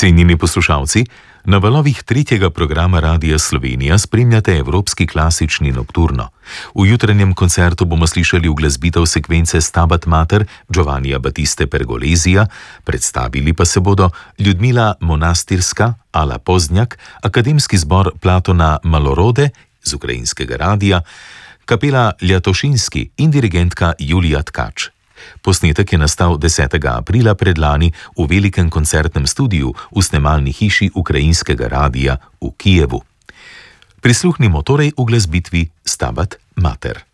Cenjeni poslušalci, na valovih tretjega programa Radia Slovenija spremljate Evropski klasični nokturno. V jutranjem koncertu bomo slišali uglasbitev sekvence Stabat Mater Giovannija Battiste Pergolesija, predstavili pa se bodo Ljudmila Monastirska, Ala Poznjak, Akademski zbor Platona Malorode z ukrajinskega radia, kapela Ljatošinski in dirigentka Julija Tkač. Posnetek je nastal 10. aprila predlani v velikem koncertnem studiu v snemalni hiši ukrajinskega radia v Kijevu. Prisluhnimo torej uglasbitvi Stabat Mater.